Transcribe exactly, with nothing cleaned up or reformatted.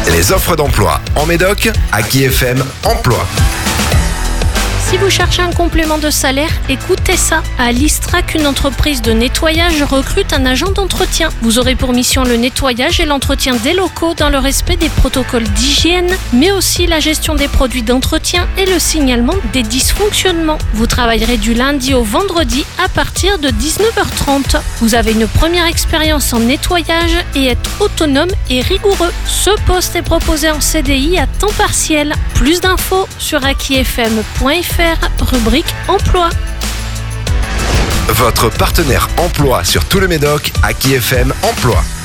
Les offres d'emploi en Médoc, Aki F M Emploi. Si vous cherchez un complément de salaire, écoutez ça. À l'Istrac, une entreprise de nettoyage recrute un agent d'entretien. Vous aurez pour mission le nettoyage et l'entretien des locaux dans le respect des protocoles d'hygiène, mais aussi la gestion des produits d'entretien et le signalement des dysfonctionnements. Vous travaillerez du lundi au vendredi à partir de dix-neuf heures trente. Vous avez une première expérience en nettoyage et êtes autonome et rigoureux. Ce poste est proposé en C D I à temps partiel. Plus d'infos sur aki f m point f r, rubrique emploi. Votre partenaire emploi sur tout le Médoc, Aki F M Emploi.